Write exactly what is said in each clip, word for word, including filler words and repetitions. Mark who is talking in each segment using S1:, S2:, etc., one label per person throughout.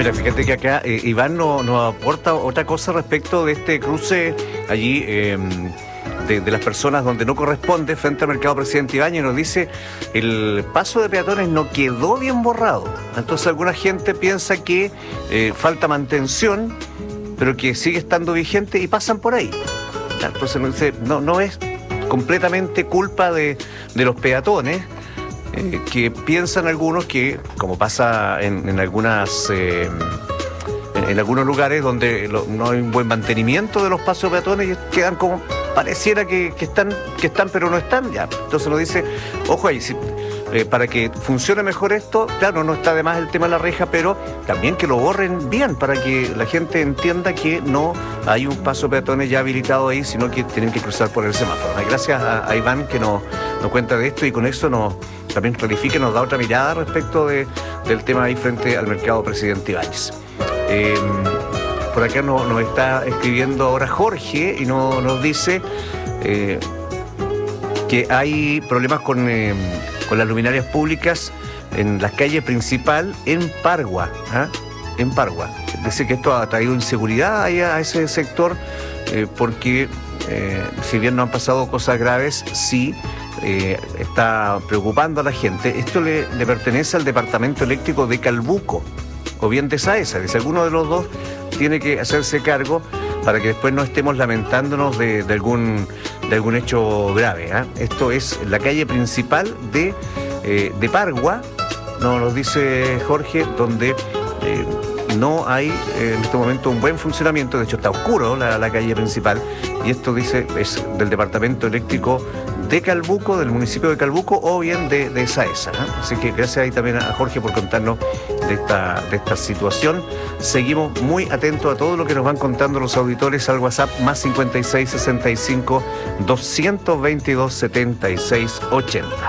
S1: Mira, fíjate que acá eh, Iván nos no aporta otra cosa respecto de este cruce allí eh, de, de las personas donde no corresponde frente al Mercado Presidente Ibáñez. Nos dice, el paso de peatones no quedó bien borrado. Entonces alguna gente piensa que eh, falta mantención, pero que sigue estando vigente y pasan por ahí. Entonces nos dice, no, no es completamente culpa de, de los peatones. Eh, que piensan algunos que, como pasa en, en algunas eh, en, en algunos lugares donde lo, no hay un buen mantenimiento de los pasos peatones y quedan como pareciera que, que están que están pero no están ya. Entonces nos dice, ojo ahí, si, eh, para que funcione mejor esto, claro, no está de más el tema de la reja, pero también que lo borren bien para que la gente entienda que no hay un paso peatones ya habilitado ahí, sino que tienen que cruzar por el semáforo. Gracias a, a Iván que nos, nos cuenta de esto y con eso nos también clarifica y nos da otra mirada respecto de, del tema ahí frente al Mercado Presidente Ibáñez. Eh, por acá nos, nos está escribiendo ahora Jorge y no, nos dice eh, que hay problemas con, eh, con las luminarias públicas en la calle principal en Pargua, ¿eh? en Pargua. Dice que esto ha traído inseguridad ahí a ese sector eh, porque eh, si bien no han pasado cosas graves, sí Eh, está preocupando a la gente. Esto le, le pertenece al departamento eléctrico de Calbuco o bien de Saesa. Dice, alguno de los dos tiene que hacerse cargo para que después no estemos lamentándonos de, de, algún, de algún hecho grave, ¿eh? Esto es la calle principal de, eh, de Pargua, no nos dice Jorge, donde eh, no hay eh, en este momento un buen funcionamiento. De hecho está oscuro la, la calle principal y esto dice es del departamento eléctrico de Calbuco, del municipio de Calbuco o bien de, de Saesa, ¿eh? Así que gracias ahí también a Jorge por contarnos de esta, de esta situación. Seguimos muy atentos a todo lo que nos van contando los auditores al WhatsApp más cincuenta y seis, sesenta y cinco, doscientos veintidós, setenta y seis, ochenta.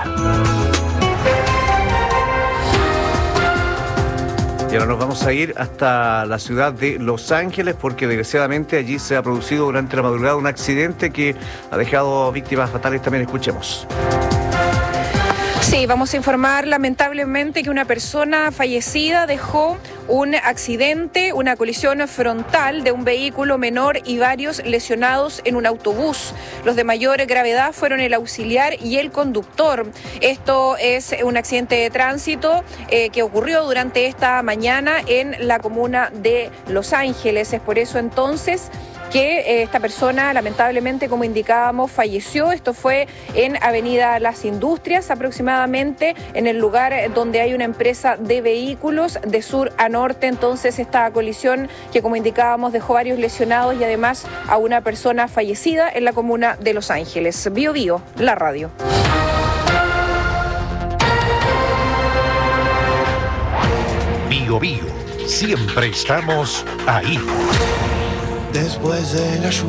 S1: Y ahora nos vamos a ir hasta la ciudad de Los Ángeles porque desgraciadamente allí se ha producido durante la madrugada un accidente que ha dejado víctimas fatales. También escuchemos.
S2: Sí, vamos a informar lamentablemente que una persona fallecida dejó un accidente, una colisión frontal de un vehículo menor y varios lesionados en un autobús. Los de mayor gravedad fueron el auxiliar y el conductor. Esto es un accidente de tránsito eh, que ocurrió durante esta mañana en la comuna de Los Ángeles. Es por eso entonces que eh, esta persona lamentablemente, como indicábamos, falleció. Esto fue en Avenida Las Industrias, aproximadamente en el lugar donde hay una empresa de vehículos de sur a norte. Entonces esta colisión que, como indicábamos, dejó varios lesionados y además a una persona fallecida en la comuna de Los Ángeles. Bio Bio, la radio.
S3: Bio Bio, siempre estamos ahí.
S4: Después de la lluvia.